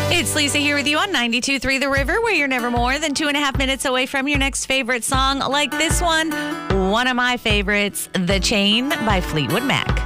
It's Lisa here with you on 92.3 The River, where you're never more than 2.5 minutes away from your next favorite song like this one of my favorites, The Chain by Fleetwood Mac.